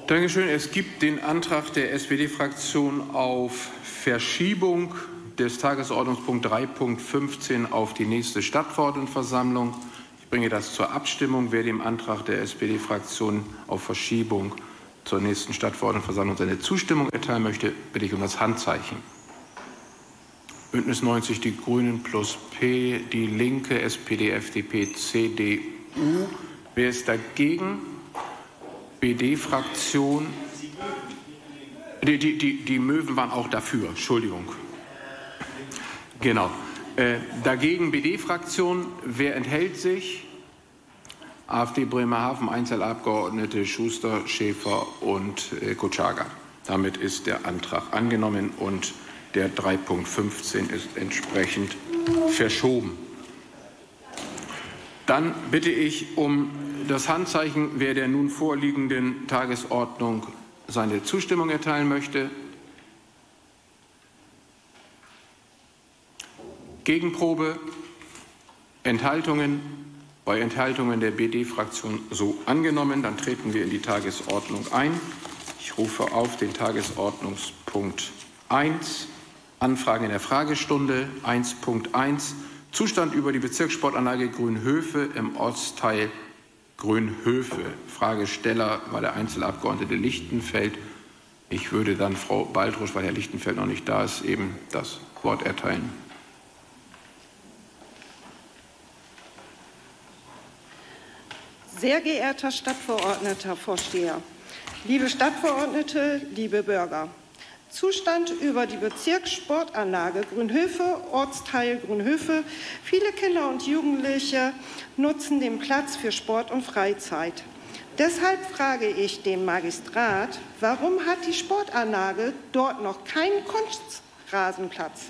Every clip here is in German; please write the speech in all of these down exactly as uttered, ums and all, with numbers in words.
Dankeschön. Es gibt den Antrag der S P D-Fraktion auf Verschiebung des Tagesordnungspunkt drei Punkt fünfzehn auf die nächste Stadtverordnetenversammlung. Ich bringe das zur Abstimmung. Wer dem Antrag der S P D-Fraktion auf Verschiebung zur nächsten Stadtverordnetenversammlung seine Zustimmung erteilen möchte, bitte ich um das Handzeichen. Bündnis neunzig, die Grünen plus P, die Linke, S P D, F D P, C D U. Wer ist dagegen? B D-Fraktion. Die, die, die, die Möwen waren auch dafür. Entschuldigung. Genau. Äh, dagegen B D-Fraktion. Wer enthält sich? AfD Bremerhaven, Einzelabgeordnete Schuster, Schäfer und äh, Kutschaga. Damit ist der Antrag angenommen und der drei Punkt fünfzehn ist entsprechend verschoben. Dann bitte ich um das Handzeichen, wer der nun vorliegenden Tagesordnung seine Zustimmung erteilen möchte. Gegenprobe, Enthaltungen. Bei Enthaltungen der B D-Fraktion so angenommen. Dann treten wir in die Tagesordnung ein. Ich rufe auf den Tagesordnungspunkt eins. Anfragen in der Fragestunde eins Punkt eins. Zustand über die Bezirkssportanlage Grünhöfe im Ortsteil Grünhöfe. Fragesteller war der Einzelabgeordnete Lichtenfeld. Ich würde dann Frau Baldrusch, weil Herr Lichtenfeld noch nicht da ist, eben das Wort erteilen. Sehr geehrter Stadtverordneter Vorsteher, liebe Stadtverordnete, liebe Bürger. Zustand über die Bezirkssportanlage Grünhöfe, Ortsteil Grünhöfe. Viele Kinder und Jugendliche nutzen den Platz für Sport und Freizeit. Deshalb frage ich den Magistrat, warum hat die Sportanlage dort noch keinen Kunstrasenplatz?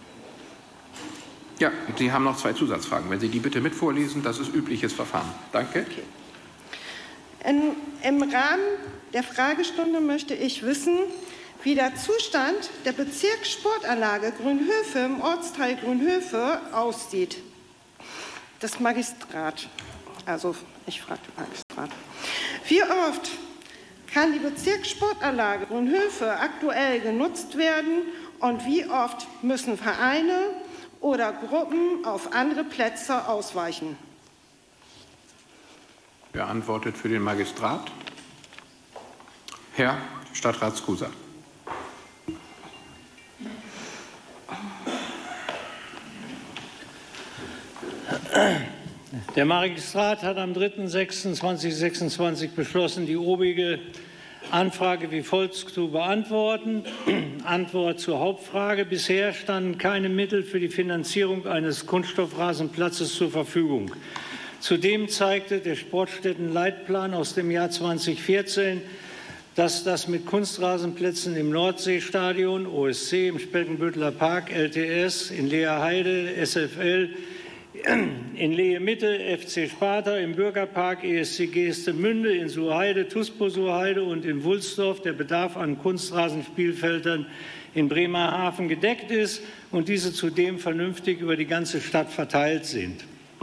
Ja, Sie haben noch zwei Zusatzfragen. Wenn Sie die bitte mit vorlesen, das ist übliches Verfahren. Danke. Okay. In, Im Rahmen der Fragestunde möchte ich wissen, wie der Zustand der Bezirkssportanlage Grünhöfe im Ortsteil Grünhöfe aussieht. Das Magistrat, also ich frage den Magistrat. Wie oft kann die Bezirkssportanlage Grünhöfe aktuell genutzt werden und wie oft müssen Vereine oder Gruppen auf andere Plätze ausweichen? Wer antwortet für den Magistrat? Herr Stadtratskusa. Der Magistrat hat am dritten sechsten zweitausendsechsundzwanzig beschlossen, die obige Anfrage wie folgt zu beantworten. Antwort zur Hauptfrage. Bisher standen keine Mittel für die Finanzierung eines Kunststoffrasenplatzes zur Verfügung. Zudem zeigte der Sportstättenleitplan aus dem Jahr zweitausendvierzehn, dass das mit Kunstrasenplätzen im Nordseestadion, O S C, im Speckenbütteler Park, L T S, in Leerheide, S F L, in Lehe-Mitte, F C Sparta, im Bürgerpark, E S C Geestemünde, in Suhrheide, TuSpo Suhrheide und in Wulsdorf der Bedarf an Kunstrasenspielfeldern in Bremerhaven gedeckt ist und diese zudem vernünftig über die ganze Stadt verteilt sind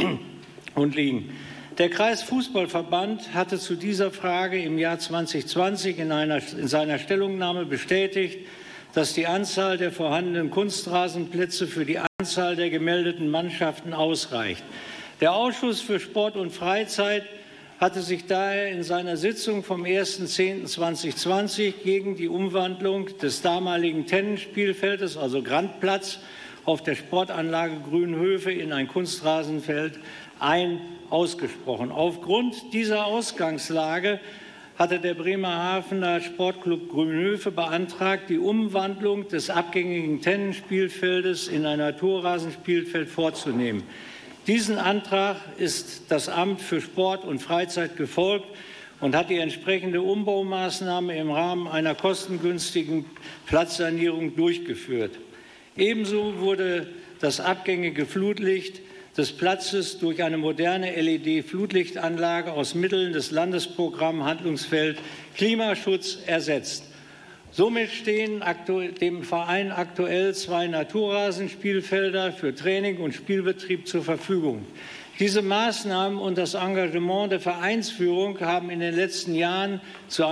und liegen. Der Kreisfußballverband hatte zu dieser Frage im Jahr zweitausendzwanzig in, einer, in seiner Stellungnahme bestätigt, dass die Anzahl der vorhandenen Kunstrasenplätze für die Anzahl der gemeldeten Mannschaften ausreicht. Der Ausschuss für Sport und Freizeit hatte sich daher in seiner Sitzung vom ersten zehnten zweitausendzwanzig gegen die Umwandlung des damaligen Tennisspielfeldes, also Grandplatz, auf der Sportanlage Grünhöfe in ein Kunstrasenfeld ein ausgesprochen. Aufgrund dieser Ausgangslage hatte der Bremerhavener Sportclub Grünhöfe beantragt, die Umwandlung des abgängigen Tennisspielfeldes in ein Naturrasenspielfeld vorzunehmen. Diesen Antrag ist das Amt für Sport und Freizeit gefolgt und hat die entsprechende Umbaumaßnahme im Rahmen einer kostengünstigen Platzsanierung durchgeführt. Ebenso wurde das abgängige Flutlicht des Platzes durch eine moderne L E D-Flutlichtanlage aus Mitteln des Landesprogramms Handlungsfeld Klimaschutz ersetzt. Somit stehen dem Verein aktuell zwei Naturrasenspielfelder für Training und Spielbetrieb zur Verfügung. Diese Maßnahmen und das Engagement der Vereinsführung haben in den letzten Jahren zu